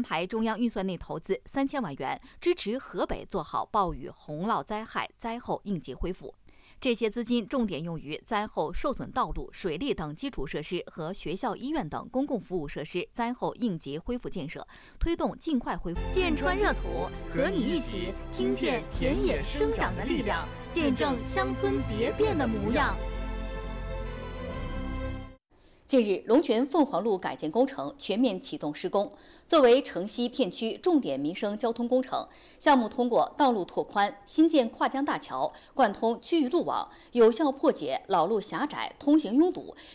排中央预算内投资3000万元，支持河北做好暴雨、洪涝灾害灾后应急恢复。这些资金重点用于灾后受损道路、水利等基础设施和学校、医院等公共服务设施灾后应急恢复建设，推动尽快恢复。 剑川热土，和你一起听见田野生长的力量，见证乡村蝶变的模样。 近日，龙泉凤凰路改建工程全面启动施工。作为城西片区重点民生交通工程，项目通过道路拓宽、新建跨江大桥、贯通区域路网，有效破解老路狭窄、通行拥堵，